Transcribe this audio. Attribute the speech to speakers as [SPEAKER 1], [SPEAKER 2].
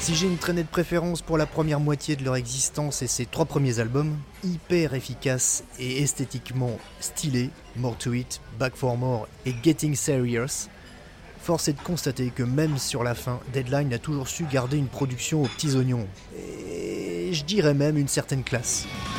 [SPEAKER 1] Si j'ai une traînée de préférence pour la première moitié de leur existence et ses 3 premiers albums, hyper efficaces et esthétiquement stylés, More to It, Back for More et Getting Serious, force est de constater que même sur la fin, Deadline a toujours su garder une production aux petits oignons, et je dirais même une certaine classe.